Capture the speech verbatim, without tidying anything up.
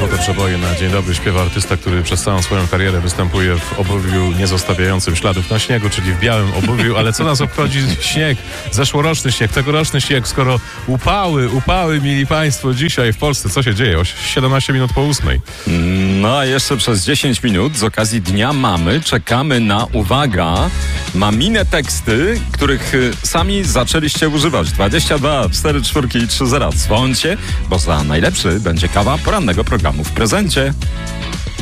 Przeboje na dzień dobry śpiewa artysta, który przez całą swoją karierę występuje w obuwiu niezostawiającym śladów na śniegu, czyli w białym obuwiu, ale co nas obchodzi śnieg, zeszłoroczny śnieg, tegoroczny śnieg, skoro upały, upały, mili państwo, dzisiaj w Polsce, co się dzieje? O siedemnaście minut po ósmej. No a jeszcze przez dziesięć minut z okazji Dnia Mamy czekamy na, uwaga, mamine teksty, których y, sami zaczęliście używać. dwadzieścia dwa, cztery, cztery i trzy zera. Dzwońcie, bo za najlepszy będzie kawa porannego programu w prezencie.